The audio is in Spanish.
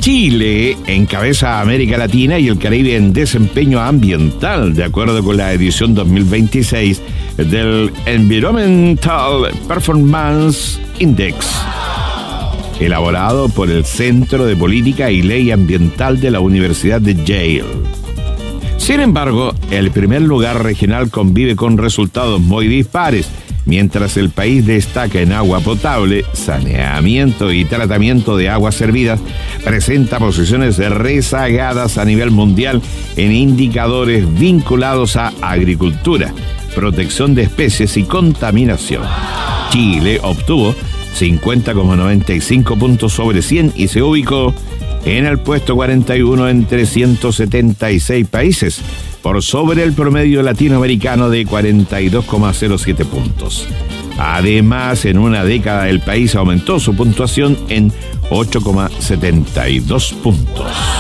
Chile encabeza a América Latina y el Caribe en desempeño ambiental, de acuerdo con la edición 2026 del Environmental Performance Index, elaborado por el Centro de Política y Ley Ambiental de la Universidad de Yale. Sin embargo, el primer lugar regional convive con resultados muy dispares. Mientras el país destaca en agua potable, saneamiento y tratamiento de aguas servidas, presenta posiciones rezagadas a nivel mundial en indicadores vinculados a agricultura, protección de especies y contaminación. Chile obtuvo 50,95 puntos sobre 100 y se ubicó en el puesto 41 entre 176 países, por sobre el promedio latinoamericano de 42,07 puntos. Además, en una década el país aumentó su puntuación en 8,72 puntos.